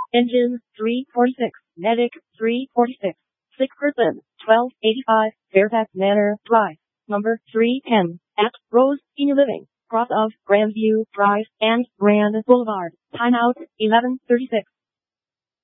Engine 346, Medic 346, sick person 1285, Fairfax Manor Drive, number 310, at Rose Senior Living, cross of Grandview Drive and Grand Boulevard. Timeout 11:36.